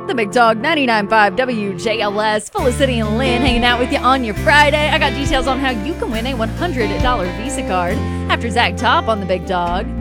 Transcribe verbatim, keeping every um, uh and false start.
The Big Dog ninety-nine point five W J L S, Felicity and Lynn hanging out with you on your Friday. I got details on how you can win a one hundred dollars Visa card after Zach Top on The Big Dog.